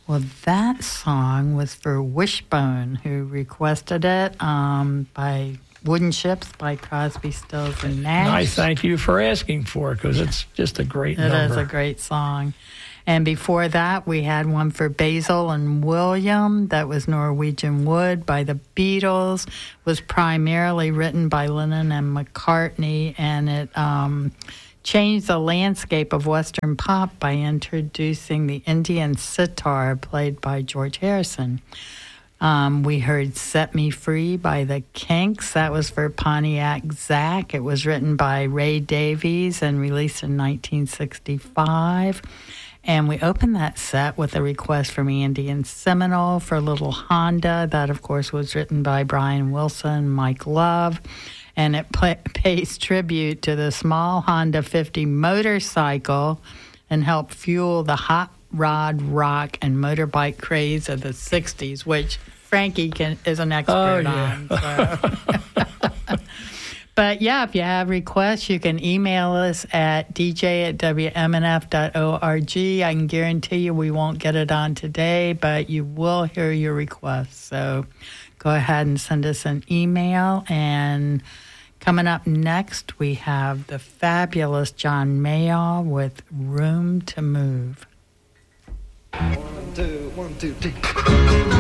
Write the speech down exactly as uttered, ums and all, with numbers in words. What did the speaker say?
Well, that song was for Wishbone, who requested it um, by Wooden Ships by Crosby, Stills, and Nash. And I thank you for asking for it, because it's just a great It number. is a great song. And before that, we had one for Basil and William. That was Norwegian Wood by the Beatles. Was primarily written by Lennon and McCartney, and it um, changed the landscape of Western pop by introducing the Indian sitar played by George Harrison. Um, we heard Set Me Free by the Kinks. That was for Pontiac Zach. It was written by Ray Davies and released in nineteen sixty-five. And we opened that set with a request from Andy and Seminole for Little Honda. That, of course, was written by Brian Wilson, Mike Love. And it pay, pays tribute to the small Honda fifty motorcycle and helped fuel the hot rod rock and motorbike craze of the sixties, which Frankie can, is an expert oh, yeah. on. So. But, yeah, if you have requests, you can email us at d j at w m n f dot org. I can guarantee you we won't get it on today, but you will hear your requests. So go ahead and send us an email. And coming up next, we have the fabulous John Mayall with Room to Move. One, two, one, two, three.